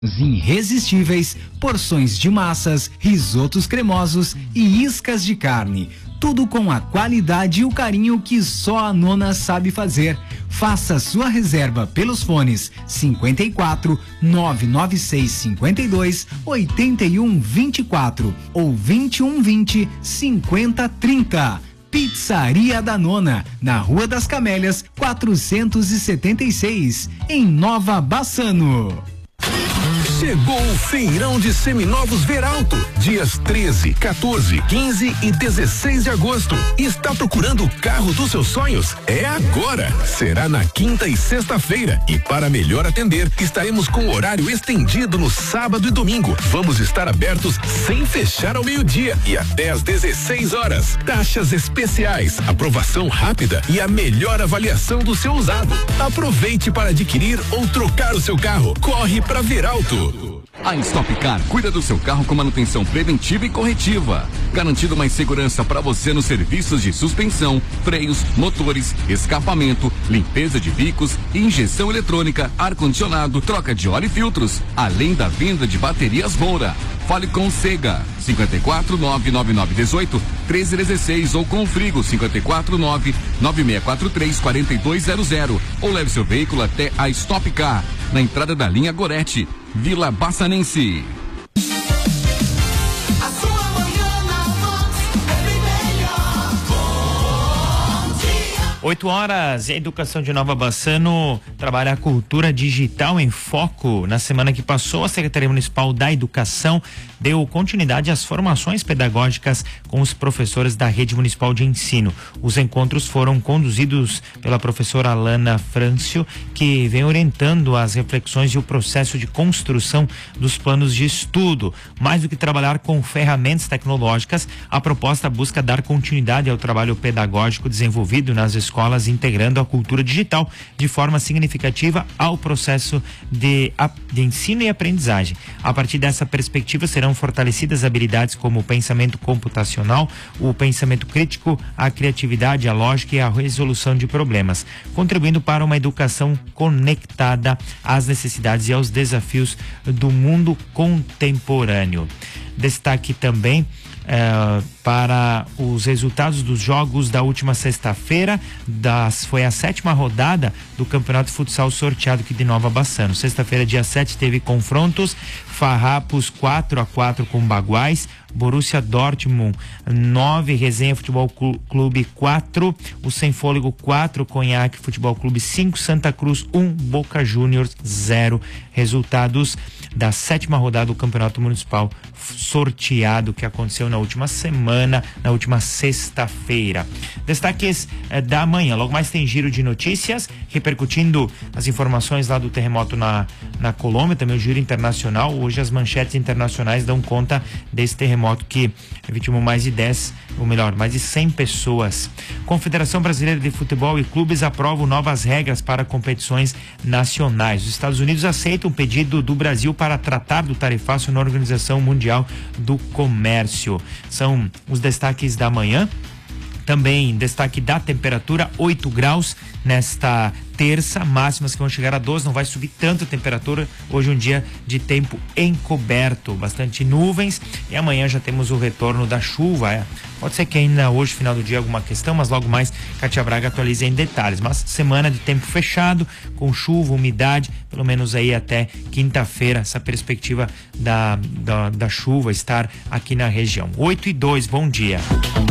Irresistíveis, porções de massas, risotos cremosos e iscas de carne. Tudo com a qualidade e o carinho que só a Nona sabe fazer. Faça sua reserva pelos fones 54 996 52 81 24 ou 21 20 50 30. Pizzaria da Nona, na Rua das Camélias, 476, em Nova Bassano. Chegou o Feirão de Seminovos Veralto, dias 13, 14, 15 e 16 de agosto. Está procurando o carro dos seus sonhos? É agora! Será na quinta e sexta-feira. E para melhor atender, estaremos com horário estendido no sábado e domingo. Vamos estar abertos sem fechar ao meio-dia e até às 16 horas. Taxas especiais, aprovação rápida e a melhor avaliação do seu usado. Aproveite para adquirir ou trocar o seu carro. Corre para Veralto. A Stop Car cuida do seu carro com manutenção preventiva e corretiva, garantindo mais segurança para você nos serviços de suspensão, freios, motores, escapamento, limpeza de bicos, injeção eletrônica, ar-condicionado, troca de óleo e filtros, além da venda de baterias Moura. Fale com o Sega 54 999 18 1316 ou com o Frigo 54 99643 4200 ou leve seu veículo até a Stop Car na entrada da linha Gorete, Vila Bassanense. 8 horas, e a Educação de Nova Bassano trabalha a cultura digital em foco. Na semana que passou, a Secretaria Municipal da Educação deu continuidade às formações pedagógicas com os professores da Rede Municipal de Ensino. Os encontros foram conduzidos pela professora Alana Frâncio, que vem orientando as reflexões e o processo de construção dos planos de estudo. Mais do que trabalhar com ferramentas tecnológicas, a proposta busca dar continuidade ao trabalho pedagógico desenvolvido nas escolas, integrando a cultura digital de forma significativa ao processo de ensino e aprendizagem. A partir dessa perspectiva, serão fortalecidas habilidades como o pensamento computacional, o pensamento crítico, a criatividade, a lógica e a resolução de problemas, contribuindo para uma educação conectada às necessidades e aos desafios do mundo contemporâneo. Destaque também para os resultados dos jogos da última sexta-feira, foi a 7ª rodada do Campeonato de Futsal sorteado aqui de Nova Bassano. Sexta-feira, dia 7, teve confrontos: Farrapos 4-4 com Baguais, Borussia Dortmund 9, Resenha Futebol Clube 4, o Sem Fôlego 4, Conhaque Futebol Clube 5, Santa Cruz 1, Boca Juniors 0. Resultados da 7ª rodada do Campeonato Municipal sorteado que aconteceu na última semana, na última sexta-feira. Destaques da manhã: logo mais tem giro de notícias, repercutindo as informações lá do terremoto na Colômbia, também o giro internacional. Hoje as manchetes internacionais dão conta desse terremoto que vitimou mais de 100 pessoas. Confederação Brasileira de Futebol e clubes aprovam novas regras para competições nacionais. Os Estados Unidos aceitam o pedido do Brasil para tratar do tarifaço na Organização Mundial do Comércio. São os destaques da manhã. Também destaque da temperatura: 8 graus nesta terça, máximas que vão chegar a 12, não vai subir tanto a temperatura. Hoje um dia de tempo encoberto, bastante nuvens, e amanhã já temos o retorno da chuva. Pode ser que ainda hoje, final do dia, alguma questão, mas logo mais Cátia Braga atualiza em detalhes. Mas semana de tempo fechado, com chuva, umidade, pelo menos aí até quinta-feira, essa perspectiva da chuva estar aqui na região. 8:02, bom dia.